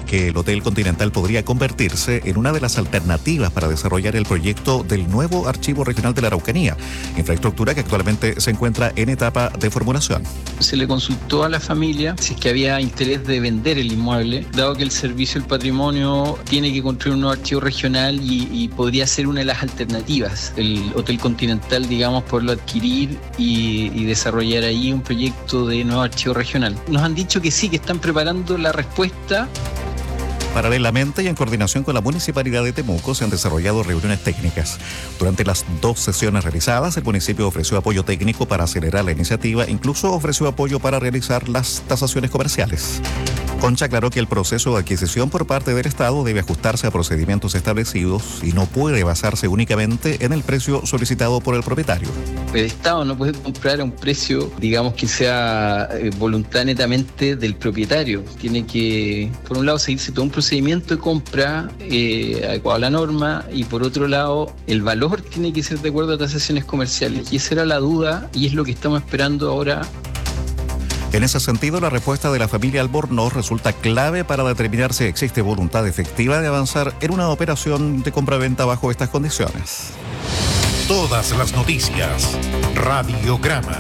que el Hotel Continental podría convertirse en una de las alternativas para desarrollar el proyecto del nuevo Archivo Regional de la Araucanía, infraestructura que actualmente se encuentra en etapa de formulación. Se le consultó a la familia si es que había interés de vender el inmueble, dado que el Servicio del Patrimonio tiene que construir un nuevo archivo regional y podría ser una de las alternativas. El Hotel Continental, digamos, poderlo adquirir y desarrollar ahí un proyecto de nuevo archivo regional. Nos han dicho que sí, que están preparando la respuesta. Paralelamente y en coordinación con la Municipalidad de Temuco se han desarrollado reuniones técnicas. Durante las 2 sesiones realizadas, el municipio ofreció apoyo técnico para acelerar la iniciativa, incluso ofreció apoyo para realizar las tasaciones comerciales. Concha aclaró que el proceso de adquisición por parte del Estado debe ajustarse a procedimientos establecidos y no puede basarse únicamente en el precio solicitado por el propietario. El Estado no puede comprar a un precio, digamos, que sea voluntad netamente del propietario. Tiene que, por un lado, seguirse todo un procedimiento de compra adecuado a la norma y, por otro lado, el valor tiene que ser de acuerdo a tasaciones comerciales. Y esa era la duda y es lo que estamos esperando ahora. En ese sentido, la respuesta de la familia Albornoz resulta clave para determinar si existe voluntad efectiva de avanzar en una operación de compraventa bajo estas condiciones. Todas las noticias, Radiograma.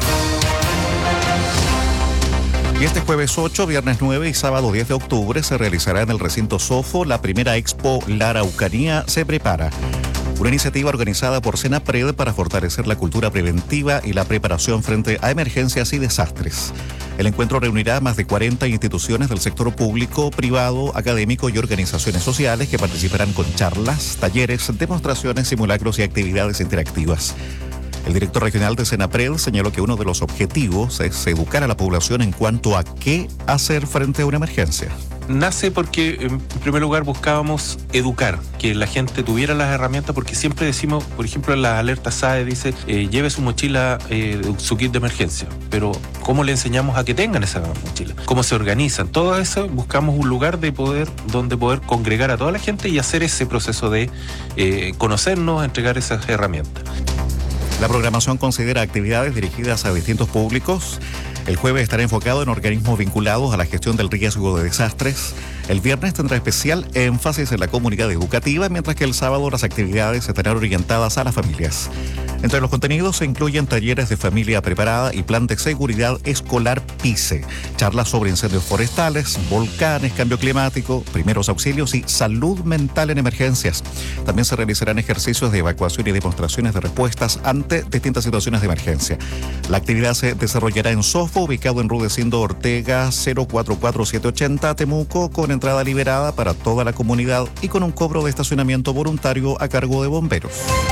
Y este jueves 8, viernes 9 y sábado 10 de octubre se realizará en el recinto Sofo la primera Expo La Araucanía se prepara. Una iniciativa organizada por Senapred para fortalecer la cultura preventiva y la preparación frente a emergencias y desastres. El encuentro reunirá más de 40 instituciones del sector público, privado, académico y organizaciones sociales que participarán con charlas, talleres, demostraciones, simulacros y actividades interactivas. El director regional de Senapred señaló que uno de los objetivos es educar a la población en cuanto a qué hacer frente a una emergencia. Nace porque, en primer lugar, buscábamos educar, que la gente tuviera las herramientas, porque siempre decimos, por ejemplo, en las alertas SAE dice, lleve su mochila, su kit de emergencia, pero ¿cómo le enseñamos a que tengan esa mochila? ¿Cómo se organizan? Todo eso, buscamos un lugar donde poder congregar a toda la gente y hacer ese proceso de conocernos, entregar esas herramientas. La programación considera actividades dirigidas a distintos públicos. El jueves estará enfocado en organismos vinculados a la gestión del riesgo de desastres. El viernes tendrá especial énfasis en la comunidad educativa, mientras que el sábado las actividades estarán orientadas a las familias. Entre los contenidos se incluyen talleres de familia preparada y plan de seguridad escolar PICE, charlas sobre incendios forestales, volcanes, cambio climático, primeros auxilios y salud mental en emergencias. También se realizarán ejercicios de evacuación y demostraciones de respuestas ante distintas situaciones de emergencia. La actividad se desarrollará en Sofo, ubicado en Rudecindo Ortega 044780 Temuco, con entrada liberada para toda la comunidad y con un cobro de estacionamiento voluntario a cargo de bomberos.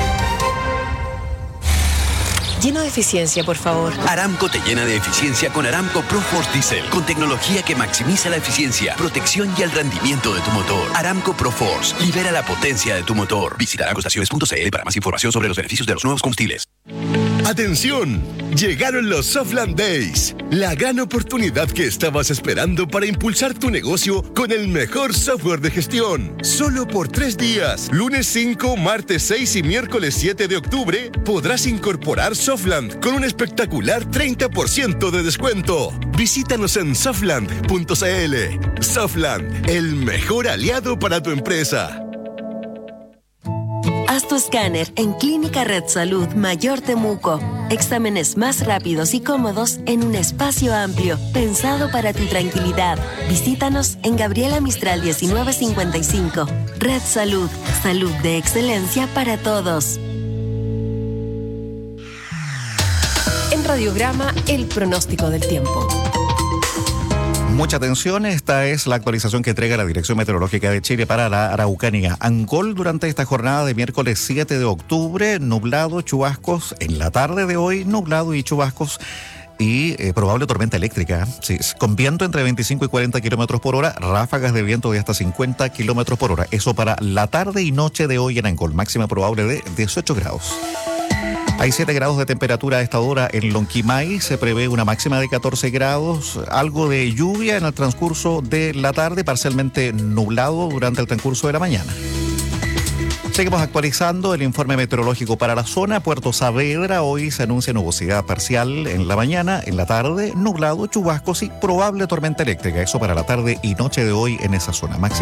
Lleno de eficiencia, por favor. Aramco te llena de eficiencia con Aramco ProForce Diesel, con tecnología que maximiza la eficiencia, protección y el rendimiento de tu motor. Aramco ProForce, libera la potencia de tu motor. Visita aramcoestaciones.cl para más información sobre los beneficios de los nuevos combustibles. ¡Atención! Llegaron los Softland Days, la gran oportunidad que estabas esperando para impulsar tu negocio con el mejor software de gestión. Solo por 3 días, lunes 5, martes 6 y miércoles 7 de octubre, podrás incorporar Softland con un espectacular 30% de descuento. Visítanos en softland.cl. Softland, el mejor aliado para tu empresa. Haz tu escáner en Clínica Red Salud Mayor Temuco. Exámenes más rápidos y cómodos en un espacio amplio, pensado para tu tranquilidad. Visítanos en Gabriela Mistral 1955. Red Salud, salud de excelencia para todos. En Radiograma, el pronóstico del tiempo. Mucha atención, esta es la actualización que entrega la Dirección Meteorológica de Chile para la Araucanía. Angol, durante esta jornada de miércoles 7 de octubre, nublado, chubascos. En la tarde de hoy, nublado y chubascos. Y probable tormenta eléctrica, sí, con viento entre 25 y 40 kilómetros por hora, ráfagas de viento de hasta 50 kilómetros por hora. Eso para la tarde y noche de hoy en Angol, máxima probable de 18 grados. Hay 7 grados de temperatura a esta hora en Lonquimay, se prevé una máxima de 14 grados, algo de lluvia en el transcurso de la tarde, parcialmente nublado durante el transcurso de la mañana. Seguimos actualizando el informe meteorológico para la zona. Puerto Saavedra, hoy se anuncia nubosidad parcial en la mañana, en la tarde, nublado, chubascos y probable tormenta eléctrica. Eso para la tarde y noche de hoy en esa zona. Máxima